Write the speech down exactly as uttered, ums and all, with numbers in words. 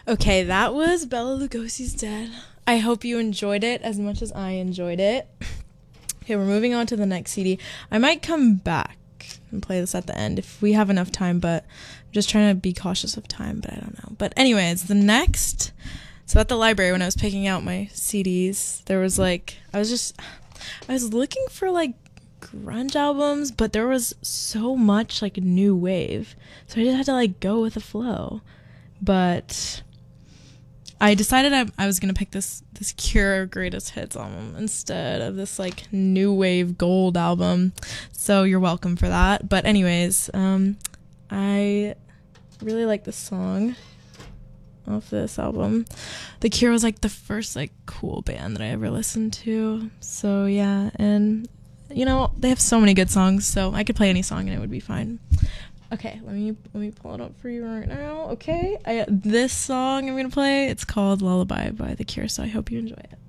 Okay, that was Bella Lugosi's Dead. I hope you enjoyed it as much as I enjoyed it. Okay, we're moving on to the next C D. I might come back and play this at the end if we have enough time, but I'm just trying to be cautious of time, but I don't know. But anyways, the next... So at the library, when I was picking out my C Ds, there was like... I was just... I was looking for like grunge albums, but there was so much like new wave. So I just had to like go with the flow. But... I decided I, I was going to pick this this Cure Greatest Hits album instead of this like new wave gold album. So you're welcome for that. But anyways, um, I really like this song off this album. The Cure was like the first like cool band that I ever listened to. So yeah, and you know, they have so many good songs, so I could play any song and it would be fine. Okay, let me let me pull it up for you right now. Okay, I, this song I'm gonna play, it's called Lullaby by The Cure, so I hope you enjoy it.